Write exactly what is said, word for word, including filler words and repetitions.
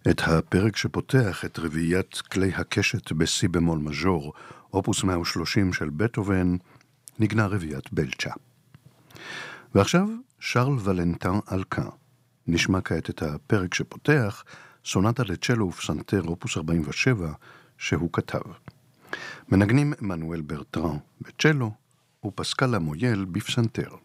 את הפרק שפותח את רביעיית כלי הקשת בסי במול מז'ור, אופוס מאה ושלושים של בטהובן, נגנה רביעיית בלצ'ה. ועכשיו שרל ולנטן אלקה. נשמע כעת את הפרק שפותח, סונטה לצ'לו ופסנתר אופוס ארבעים ושבע, שהוא כתב. מנגנים מנואל ברטרן בצ'לו ופסקל למויאל בפסנתר.